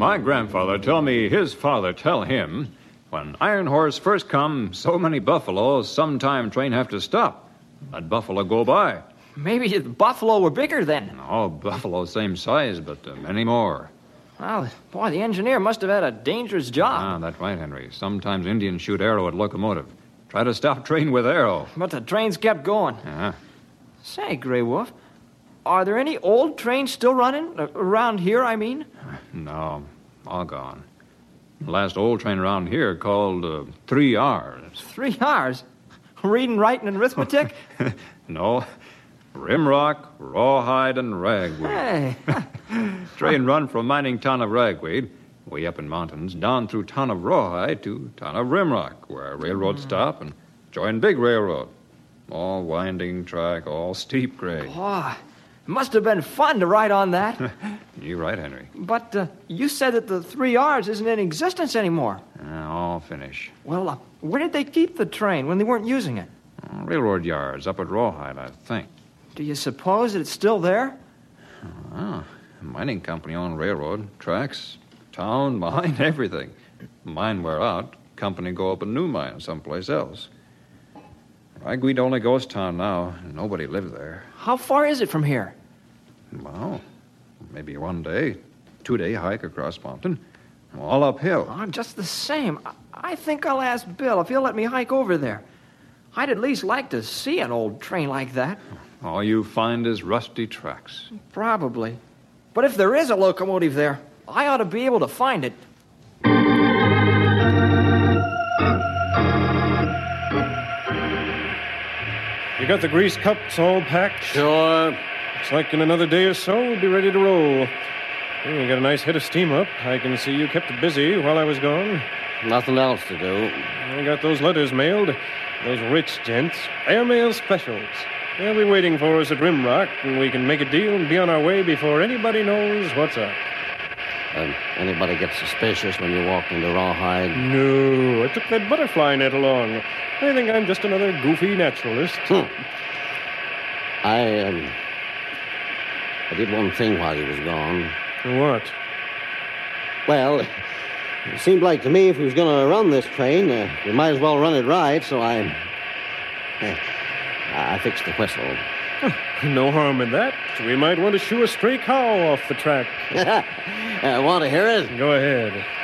My grandfather tell me his father tell him, when Iron Horse first come, so many buffalo, sometime train have to stop. Let buffalo go by. Maybe the buffalo were bigger then. Oh, buffalo same size, but many more. Well, boy, the engineer must have had a dangerous job. That's right, Henry. Sometimes Indians shoot arrow at locomotive. Try to stop train with arrow. But the trains kept going. Say, Grey Wolf, are there any old trains still running? Around here, I mean? No, all gone. The last old train around here called 3 R's. 3 R's? Reading, writing, and arithmetic? No. Rimrock, Rawhide, and Ragweed. Hey. Train run from mining town of Ragweed, way up in mountains, down through town of Rawhide to town of Rimrock, where railroad stop and join big railroad. All winding track, all steep grade. Oh, it must have been fun to ride on that. You're right, Henry. But you said that the 3 R's isn't in existence anymore. All finished. Well, where did they keep the train when they weren't using it? Railroad yards up at Rawhide, I think. Do you suppose that it's still there? Oh, mining company owned railroad, tracks, town, mine, everything. Mine wear out, company go up a new mine someplace else. Ragweed only ghost town now. Nobody lives there. How far is it from here? Well, maybe 1 day, 2-day hike across mountain. All uphill. Oh, just the same. I think I'll ask Bill if he'll let me hike over there. I'd at least like to see an old train like that. All you find is rusty tracks. Probably. But if there is a locomotive there, I ought to be able to find it. You got the grease cups all packed? Sure. Looks like in another day or so we'll be ready to roll. You got a nice head of steam up. I can see you kept busy while I was gone. Nothing else to do. I got those letters mailed. Those rich gents. Airmail specials. They'll be waiting for us at Rimrock, and we can make a deal and be on our way before anybody knows what's up. Anybody get suspicious when you walk into Rawhide? No, I took that butterfly net along. They think I'm just another goofy naturalist. I did one thing while he was gone. What? Well, it seemed like to me if we was going to run this train, we might as well run it right, so I fixed the whistle. No harm in that. We might want to shoo a stray cow off the track. Want to hear it? Go ahead.